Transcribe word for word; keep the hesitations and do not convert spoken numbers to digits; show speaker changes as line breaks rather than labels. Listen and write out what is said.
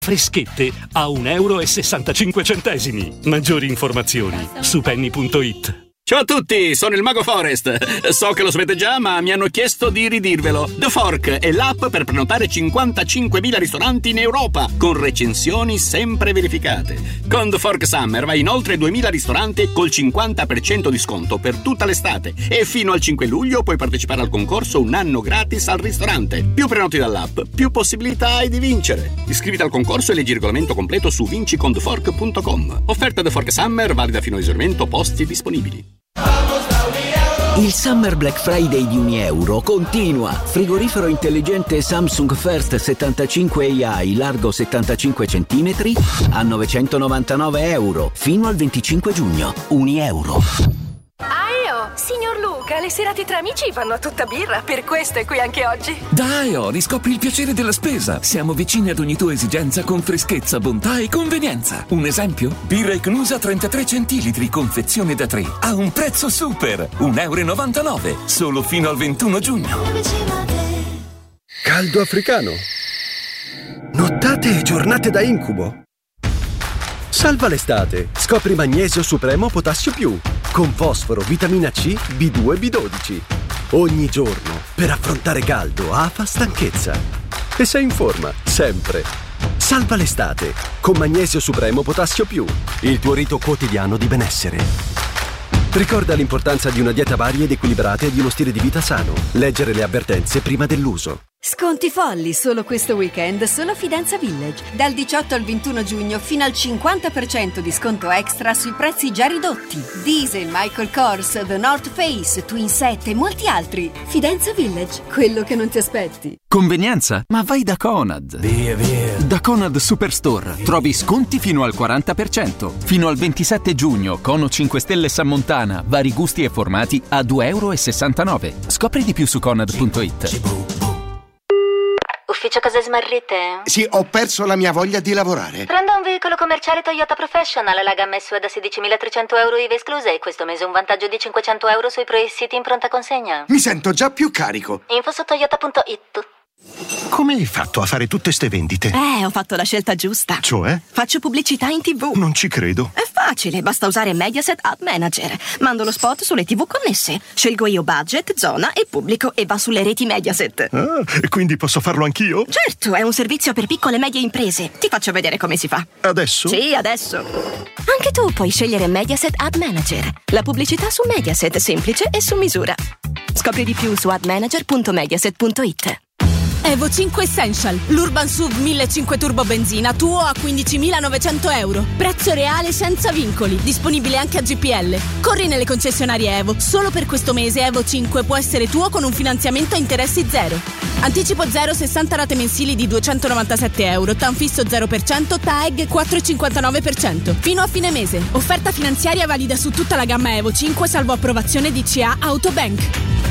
Freschette a un euro e sessantacinque centesimi. Maggiori informazioni su penny punto it.
Ciao a tutti, sono il Mago Forest. So che lo sapete già, ma mi hanno chiesto di ridirvelo. The Fork è l'app per prenotare cinquantacinquemila ristoranti in Europa, con recensioni sempre verificate. Con The Fork Summer vai in oltre duemila ristoranti col cinquanta per cento di sconto per tutta l'estate. E fino al cinque luglio puoi partecipare al concorso un anno gratis al ristorante. Più prenoti dall'app, più possibilità hai di vincere. Iscriviti al concorso e leggi il regolamento completo su vinci con the fork punto com. Offerta The Fork Summer valida fino all'esaurimento, posti disponibili.
Il Summer Black Friday di Unieuro continua. Frigorifero intelligente Samsung First settantacinque A I largo settantacinque centimetri a novecentonovantanove euro fino al venticinque giugno. Unieuro.
Aio, signor Luca, le serate tra amici vanno a tutta birra, per questo è qui anche oggi.
Dai, oh, riscopri il piacere della spesa. Siamo vicini ad ogni tua esigenza con freschezza, bontà e convenienza. Un esempio? Birra Icnusa trentatré centilitri, confezione da tre, a un prezzo super, un euro e novantanove, solo fino al ventuno giugno.
Caldo africano. Nottate e giornate da incubo. Salva l'estate. Scopri Magnesio Supremo Potassio Più con fosforo, vitamina C, B due e B dodici. Ogni giorno per affrontare caldo, afa, stanchezza. E sei in forma, sempre. Salva l'estate con Magnesio Supremo Potassio Più, il tuo rito quotidiano di benessere. Ricorda l'importanza di una dieta varia ed equilibrata e di uno stile di vita sano. Leggere le avvertenze prima dell'uso.
Sconti folli solo questo weekend, solo Fidenza Village. Dal diciotto al ventuno giugno fino al cinquanta per cento di sconto extra sui prezzi già ridotti. Diesel, Michael Kors, The North Face, Twin Set e molti altri. Fidenza Village, quello che non ti aspetti.
Convenienza? Ma vai da Conad. Via, via. Da Conad Superstore trovi sconti fino al quaranta per cento. Fino al ventisette giugno, Cono cinque Stelle San Montana, vari gusti e formati a due euro e sessantanove. Scopri di più su conad punto it.
Ufficio cose smarrite?
Sì, ho perso la mia voglia di lavorare.
Prenda un veicolo commerciale Toyota Professional, la gamma S U V da sedicimilatrecento euro I V A escluse e questo mese un vantaggio di cinquecento euro sui pre-siti in pronta consegna.
Mi sento già più carico.
Info su toyota punto it.
Come hai fatto a fare tutte ste vendite?
Eh, ho fatto la scelta giusta.
Cioè?
Faccio pubblicità in tivù.
Non ci credo.
È facile, basta usare Mediaset Ad Manager. Mando lo spot sulle tivù connesse. Scelgo io budget, zona e pubblico e va sulle reti Mediaset.
Ah, e quindi posso farlo anch'io?
Certo, è un servizio per piccole e medie imprese. Ti faccio vedere come si fa.
Adesso?
Sì, adesso. Anche tu puoi scegliere Mediaset Ad Manager. La pubblicità su Mediaset, semplice e su misura. Scopri di più su ad manager punto mediaset punto it.
Evo cinque Essential, l'Urban S U V millecinquecento turbo benzina tuo a quindicimilanovecento euro. Prezzo reale senza vincoli, disponibile anche a G P L. Corri nelle concessionarie Evo. Solo per questo mese Evo cinque può essere tuo con un finanziamento a interessi zero. Anticipo zero, sessanta rate mensili di duecentonovantasette euro. T A N fisso zero per cento, T A E G quattro virgola cinquantanove per cento. Fino a fine mese. Offerta finanziaria valida su tutta la gamma Evo cinque salvo approvazione di C A Autobank.